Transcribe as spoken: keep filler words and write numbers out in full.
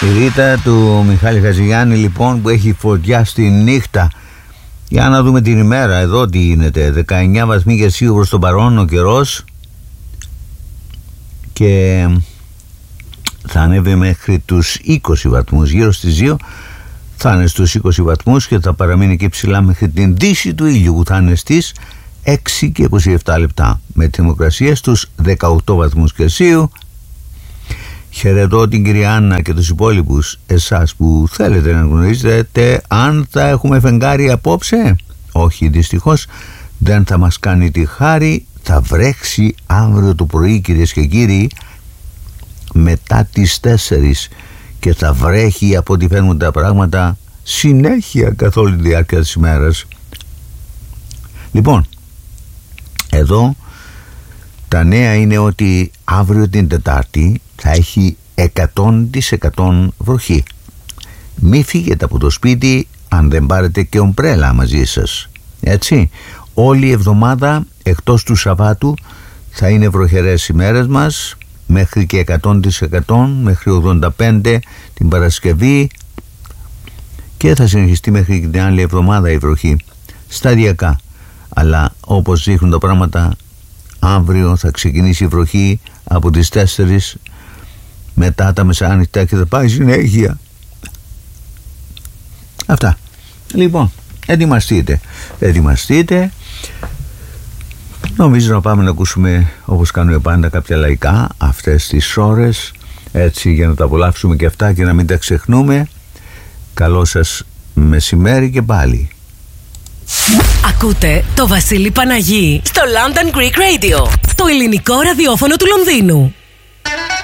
Η Ρίτα του Μιχάλη Χατζηγιάννη λοιπόν, που έχει φωτιά στη νύχτα. Για να δούμε την ημέρα εδώ τι γίνεται. δεκαεννιά βαθμοί Κελσίου προς τον παρόν ο καιρός, και θα ανέβει μέχρι τους είκοσι βαθμούς, γύρω στις δύο θα είναι στους είκοσι βαθμούς, και θα παραμείνει εκεί ψηλά μέχρι την δύση του ήλιου, που θα είναι στις έξι και είκοσι επτά λεπτά, με θερμοκρασία στους δεκαοκτώ βαθμούς Κελσίου. Χαιρετώ την κυρία Άννα και τους υπόλοιπους εσάς που θέλετε να γνωρίζετε αν θα έχουμε φεγγάρι απόψε. Όχι, δυστυχώς δεν θα μας κάνει τη χάρη. Θα βρέξει αύριο το πρωί, κυρίες και κύριοι, μετά τις τέσσερις, και θα βρέχει, από ό,τι φαίνονται τα πράγματα, συνέχεια καθ' όλη τη διάρκεια της ημέρας. Λοιπόν, εδώ τα νέα είναι ότι αύριο την Τετάρτη θα έχει εκατό τοις εκατό βροχή. Μη φύγετε από το σπίτι αν δεν πάρετε και ομπρέλα μαζί σας. Έτσι, όλη η εβδομάδα εκτός του Σαββάτου θα είναι βροχερές ημέρες μας, μέχρι και εκατό τοις εκατό, μέχρι ογδόντα πέντε τοις εκατό την Παρασκευή, και θα συνεχιστεί μέχρι και την άλλη εβδομάδα η βροχή, σταδιακά. Αλλά όπως δείχνουν τα πράγματα, αύριο θα ξεκινήσει η βροχή από τις τέσσερις μετά τα μεσάνυχτα και θα πάει συνέχεια. Αυτά. Λοιπόν, ετοιμαστείτε. Ετοιμαστείτε. Νομίζω να πάμε να ακούσουμε, όπως κάνουμε πάντα, κάποια λαϊκά αυτές τις ώρες, έτσι, για να τα απολαύσουμε και αυτά και να μην τα ξεχνούμε. Καλό σας μεσημέρι και πάλι. Ακούτε το Βασίλη Παναγί στο London Greek Radio, το ελληνικό ραδιόφωνο του Λονδίνου.